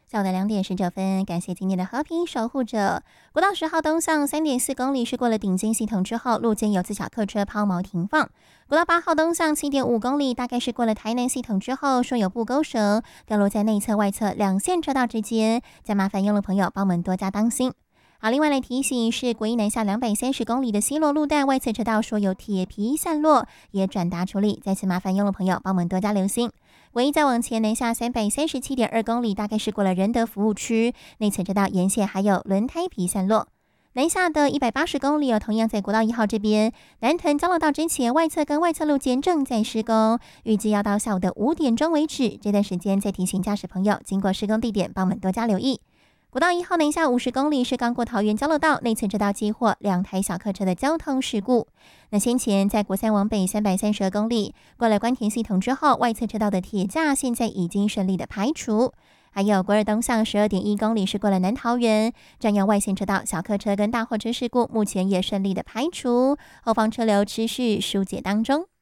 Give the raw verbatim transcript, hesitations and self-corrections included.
下午的两点十九分，感谢今天的和平守护者。国道十号东向三点四公里是过了顶尖系统之后，路肩有自小客车抛锚停放。国道八号东向七点五公里，大概是过了台南系统之后，说有布钩绳掉落在内侧外侧两线车道之间，再麻烦用路朋友帮我们多加当心。好，另外来提醒是国一南下两百三十公里的西螺路段外侧车道说有铁皮散落，也转达处理，再次麻烦用路朋友帮我们多加留心。唯一再往前南下三百三十七点二公里，大概是过了仁德服务区，内侧车道沿线还有轮胎皮散落。南下的一百八十公里哦，同样在国道一号这边，南屯交流道之前外侧跟外侧路肩正在施工，预计要到下午的五点钟为止。这段时间再提醒驾驶朋友，经过施工地点帮我们多加留意。国道一号南下五十公里是刚过桃园交流道，内侧车道接获两台小客车的交通事故。那先前在国三往北三百三十二公里过了关田系统之后，外侧车道的铁架现在已经顺利的排除。还有国二东向十二点一公里是过了南桃园，占用外线车道小客车跟大货车事故目前也顺利的排除，后方车流持续疏解当中。